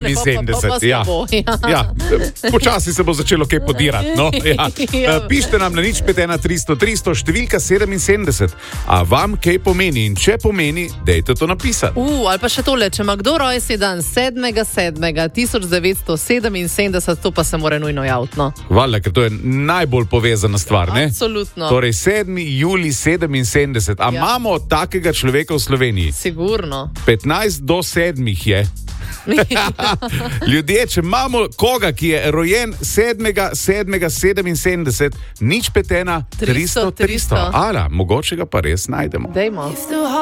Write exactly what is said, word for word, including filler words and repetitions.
sedeminsedemdeset. Ja. Ja. Počasi se bo začelo kaj podirati. No? Ja. Pišite nam na nič pet ena tristo tristo, številka sedeminsedemdeset. A vam kaj pomeni in če pomeni, dejte to napisati. Uh, ali pa še tole, če ima kdo rojstni dan sedmega sedmega tisoč devetsto sedeminsedemdeset, to pa se mora nujno javiti. No? Valjda, ker to je najbolj povezana stvar, ne? Absolutno. Torej sedmi julij sedeminsedemdeset. A Ja. imamo takega človeka v Sloveniji? Sigurno. petnajst do sedmih je. Ljudje, če imamo koga, ki je rojen sedmega sedmega sedeminsedemdeset, nič pet ena tristo tristo. Ala, mogoče ga pa res najdemo. Dejmo.